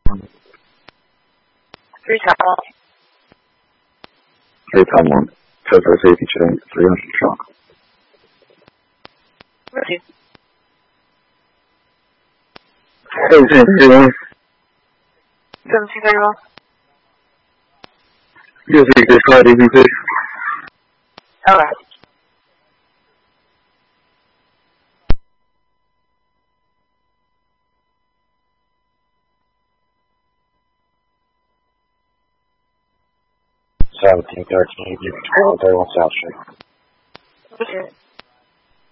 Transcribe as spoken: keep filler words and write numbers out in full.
Three time one. Three time one. Total safety chain, three hundred shock. Ready. Seventeen thirty-one. Seventeen thirty-one. Yes, we can slide E V P. Okay. Seventeen thirteen, twelve thirty-one South Street. Okay.